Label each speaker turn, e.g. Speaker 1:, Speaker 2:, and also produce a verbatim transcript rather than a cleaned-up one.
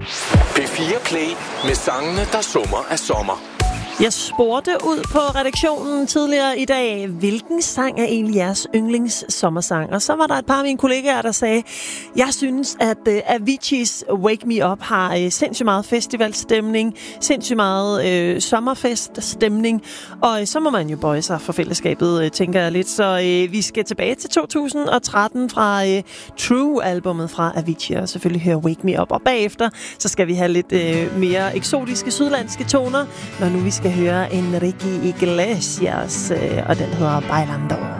Speaker 1: P fire Play med sangene, der summer af sommer.
Speaker 2: Jeg spurgte ud på redaktionen tidligere i dag, hvilken sang er egentlig jeres yndlings sommersang? Og så var der et par af mine kollegaer, der sagde, jeg synes, at uh, Avicii's Wake Me Up har uh, sindssygt meget festivalstemning, sindssygt meget uh, sommerfeststemning, og uh, så må man jo bøje sig for fællesskabet, uh, tænker jeg lidt. Så uh, vi skal tilbage til to tusind og tretten fra uh, True-albummet fra Avicii, og selvfølgelig høre Wake Me Up. Og bagefter, så skal vi have lidt uh, mere eksotiske sydlandske toner, når nu vi skal høre Enrique Iglesias, øh, og den hedder Bailando.